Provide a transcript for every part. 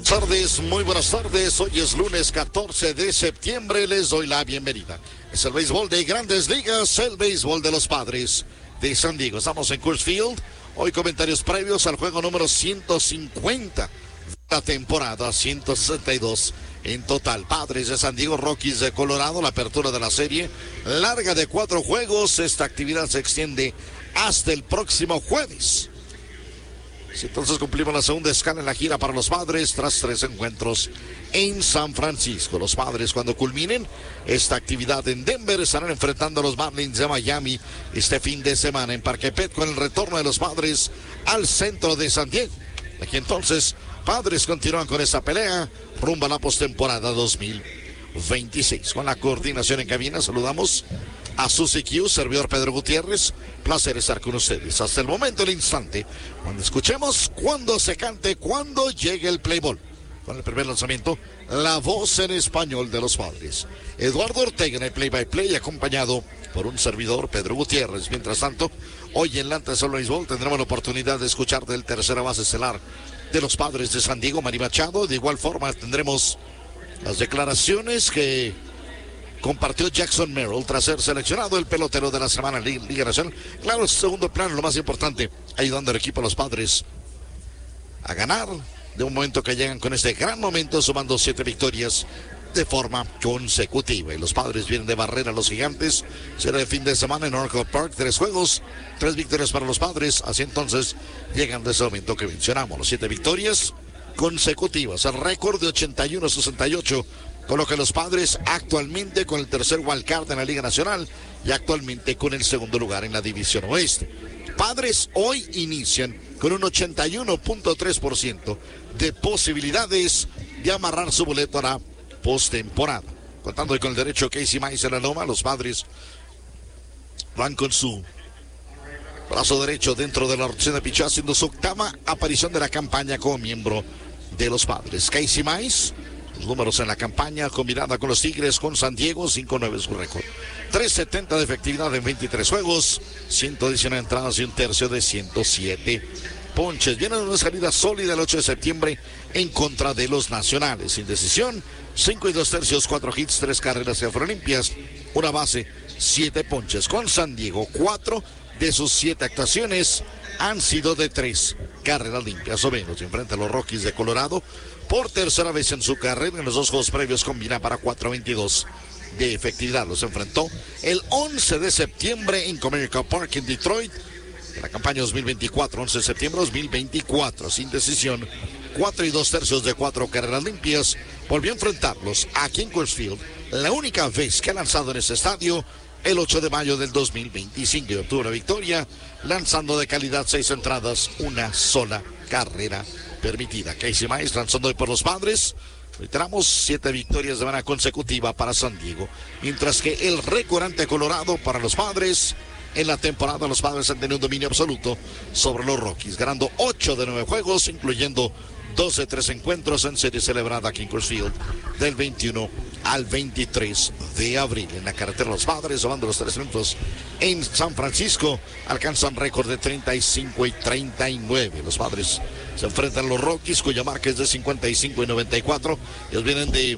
Muy buenas tardes. Hoy es lunes 14 de septiembre. Les doy la bienvenida. Es el béisbol de Grandes Ligas, el béisbol de los Padres de San Diego. Estamos en Coors Field. Hoy comentarios previos al juego número 150 de la temporada, 162 en total. Padres de San Diego, Rockies de Colorado. La apertura de la serie larga de 4 juegos. Esta actividad se extiende hasta el próximo jueves. Si entonces cumplimos la segunda escala en la gira para los Padres tras 3 encuentros en San Francisco. Los Padres, cuando culminen esta actividad en Denver, estarán enfrentando a los Marlins de Miami este fin de semana en Parque Pet, con el retorno de los Padres al centro de San Diego. Aquí entonces Padres continúan con esta pelea rumbo a la postemporada 2026. Con la coordinación en cabina saludamos a Susi Q, servidor Pedro Gutiérrez. Placer estar con ustedes hasta el momento, el instante, cuando escuchemos, cuando se cante, cuando llegue el play ball. Con el primer lanzamiento, la voz en español de los Padres. Eduardo Ortega en el play-by-play, acompañado por un servidor, Pedro Gutiérrez. Mientras tanto, hoy en la antesala béisbol tendremos la oportunidad de escuchar del tercera base estelar de los Padres de San Diego, Manny Machado. De igual forma tendremos las declaraciones que compartió Jackson Merrill tras ser seleccionado el pelotero de la semana en Liga Nacional. Claro, es segundo plano, lo más importante, ayudando al equipo de los Padres a ganar de un momento que llegan con este gran momento, sumando 7 victorias de forma consecutiva. Y los Padres vienen de barrer a los Gigantes. Será el fin de semana en Oracle Park. 3 juegos, 3 victorias para los Padres. Así entonces llegan de ese momento que mencionamos, los 7 victorias consecutivas. El récord de 81-68 coloca a los Padres actualmente con el tercer wildcard en la Liga Nacional y actualmente con el segundo lugar en la División Oeste. Padres hoy inician con un 81.3% de posibilidades de amarrar su boleto a la postemporada. Contando hoy con el derecho Casey Mize en la loma, los Padres van con su brazo derecho dentro de la rotación de picheo, haciendo su octava aparición de la campaña como miembro de los Padres. Casey Mize, los números en la campaña combinada con los Tigres, con San Diego, 5-9 es su récord. 370 de efectividad en 23 juegos, 119 entradas y un tercio de 107 ponches. Viene de una salida sólida el 8 de septiembre en contra de los Nacionales. Sin decisión, 5 y 2 tercios, 4 hits, 3 carreras que fueron limpias, una base, 7 ponches. Con San Diego, 4 de sus 7 actuaciones han sido de 3 carreras limpias o menos. Enfrenta a los Rockies de Colorado por tercera vez en su carrera. En los 2 juegos previos combina para 4.22 de efectividad. Los enfrentó el 11 de septiembre en Comerica Park en Detroit. En la campaña 2024, 11 de septiembre 2024, sin decisión, 4 y 2 tercios de 4 carreras limpias. Volvió a enfrentarlos aquí en Coors Field, la única vez que ha lanzado en ese estadio, el 8 de mayo del 2025, y obtuvo la victoria lanzando de calidad 6 entradas, una sola carrera permitida. Casey Mize lanzando hoy por los Padres. Reiteramos, 7 victorias de manera consecutiva para San Diego, mientras que el récord ante Colorado para los Padres. En la temporada los Padres han tenido un dominio absoluto sobre los Rockies, ganando 8 de 9 juegos, incluyendo 2 de 3 encuentros en serie celebrada aquí en Coors Field del 21 al 23 de abril. En la carretera los Padres, tomando los 3 triunfos en San Francisco, alcanzan récord de 35 y 39. Los Padres se enfrentan a los Rockies, cuya marca es de 55 y 94. Ellos vienen de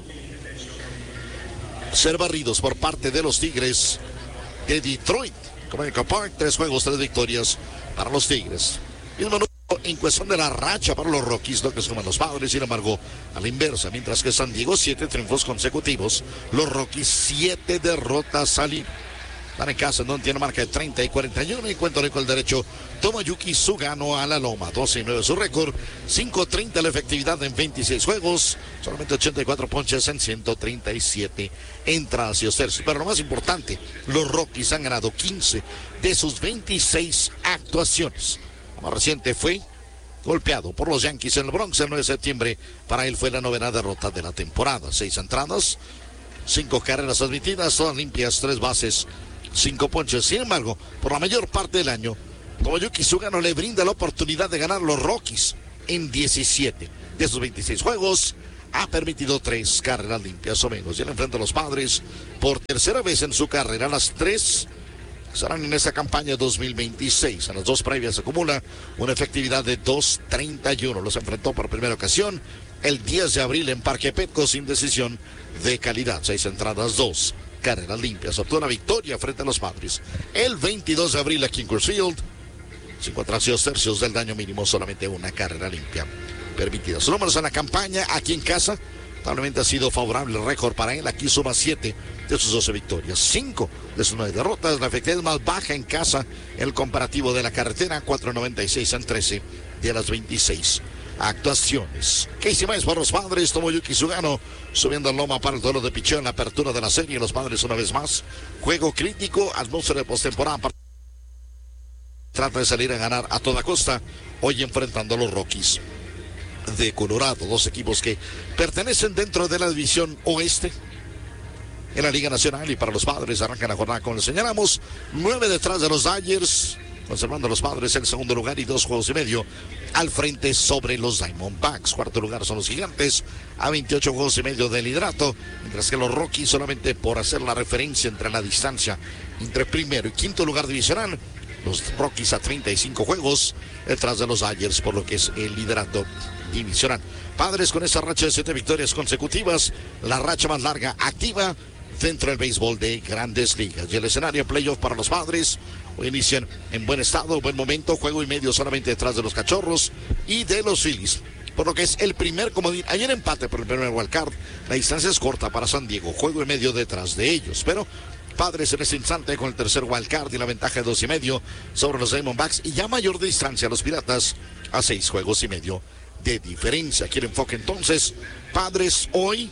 ser barridos por parte de los Tigres de Detroit. Comerica Park, 3 juegos, 3 victorias para los Tigres. Mismo número en cuestión de la racha para los Rockies, lo que suman los Padres, sin embargo, a la inversa, mientras que San Diego 7 triunfos consecutivos, los Rockies 7 derrotas al hilo. Están en casa, donde tiene marca de 30 y 41. Encuentro con el derecho Tomoyuki Sugano a la loma. 12 y 9 su récord. 5.30 la efectividad en 26 juegos. Solamente 84 ponches en 137 entradas y tercios. Pero lo más importante, los Rockies han ganado 15 de sus 26 actuaciones. La más reciente fue golpeado por los Yankees en el Bronx el 9 de septiembre. Para él fue la 9ª derrota de la temporada. 6 entradas, 5 carreras admitidas, todas limpias, 3 bases, 5 ponches. Sin embargo, por la mayor parte del año, Tomoyuki Sugano le brinda la oportunidad de ganar los Rockies en 17 de sus 26 juegos. Ha permitido 3 carreras limpias o menos. Y él enfrenta a los Padres por tercera vez en su carrera. Las 3 serán en esta campaña 2026. En las dos previas se acumula una efectividad de 2.31. Los enfrentó por primera ocasión el 10 de abril en Parque Petco sin decisión de calidad. 6 entradas, 2 carreras limpias. Obtuvo una victoria frente a los Padres. El 22 de abril aquí en Coors Field, 5 2/3 del daño mínimo, solamente una carrera limpia permitida. Sus números en la campaña aquí en casa, probablemente ha sido favorable el récord para él. Aquí suma 7 de sus 12 victorias, 5 de sus 9 derrotas. La efectividad más baja en casa, el comparativo de la carretera, 4.96 en 13 de las 26 actuaciones. Casey Mize por los Padres, Tomoyuki Sugano subiendo el loma para el duelo de picheo en la apertura de la serie. Los Padres una vez más, juego crítico, atmósfera de postemporada. Trata de salir a ganar a toda costa, hoy enfrentando a los Rockies de Colorado, dos equipos que pertenecen dentro de la división oeste en la Liga Nacional. Y para los Padres arrancan la jornada, como les señalamos, 9 detrás de los Dodgers, conservando a los Padres en segundo lugar y 2 juegos y medio al frente sobre los Diamondbacks. Cuarto lugar son los Gigantes a 28 juegos y medio de liderato, mientras que los Rockies, solamente por hacer la referencia entre la distancia entre primero y quinto lugar divisional, los Rockies a 35 juegos detrás de los Dodgers, por lo que es el liderato divisional. Padres con esa racha de 7 victorias consecutivas, la racha más larga activa dentro del béisbol de Grandes Ligas. Y el escenario playoff para los Padres hoy inician en buen estado, buen momento, juego y medio solamente detrás de los Cachorros y de los Phillies, por lo que es el primer comodín. Ayer empate por el primer wildcard, la distancia es corta para San Diego, juego y medio detrás de ellos, pero Padres en este instante con el tercer wildcard y la ventaja de 2 y medio sobre los Diamondbacks, y ya mayor distancia los Piratas a 6 juegos y medio de diferencia. Aquí el enfoque entonces, Padres hoy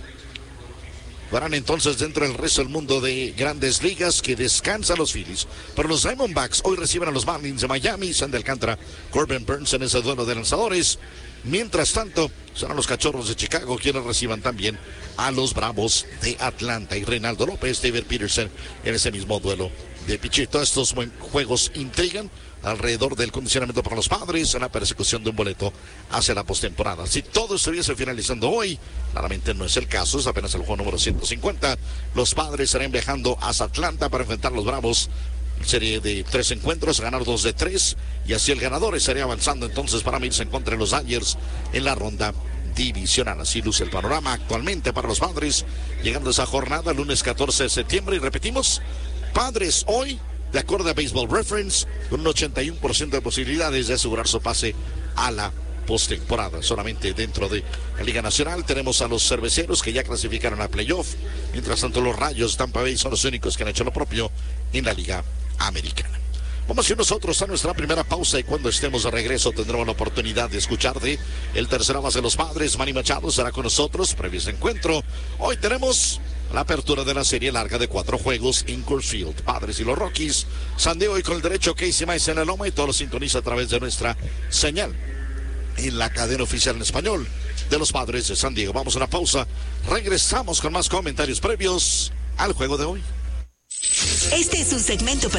verán entonces dentro del resto del mundo de Grandes Ligas, que descansan los Phillies. Pero los Diamondbacks hoy reciben a los Marlins de Miami, Sandy Alcántara, Corbin Burns en ese duelo de lanzadores. Mientras tanto, serán los Cachorros de Chicago quienes reciban también a los Bravos de Atlanta, y Reynaldo López, David Peterson en ese mismo duelo de pitching. Todos estos juegos intrigan alrededor del condicionamiento para los Padres en la persecución de un boleto hacia la postemporada. Si todo estuviese finalizando hoy, claramente no es el caso, es apenas el juego número 150. Los Padres estarán viajando hacia Atlanta para enfrentar a los Bravos. Serie de 3 encuentros, ganar 2 de 3, y así el ganador estaría avanzando entonces para medirse en contra de los Dodgers en la ronda divisional. Así luce el panorama actualmente para los Padres, llegando a esa jornada lunes 14 de septiembre. Y repetimos, Padres hoy, de acuerdo a Baseball Reference, con un 81% de posibilidades de asegurar su pase a la postemporada. Solamente dentro de la Liga Nacional tenemos a los Cerveceros, que ya clasificaron a playoff. Mientras tanto, los Rayos de Tampa Bay son los únicos que han hecho lo propio en la Liga Americana. Vamos a ir nosotros a nuestra primera pausa, y cuando estemos de regreso tendremos la oportunidad de escuchar de el tercera base de los Padres, Manny Machado, será con nosotros previo a este encuentro. Hoy tenemos la apertura de la serie larga de 4 juegos en Coors Field. Padres y los Rockies. San Diego hoy con el derecho, Casey Mize en el loma, y todo lo sintoniza a través de nuestra señal en la cadena oficial en español de los Padres de San Diego. Vamos a una pausa, regresamos con más comentarios previos al juego de hoy. Este es un segmento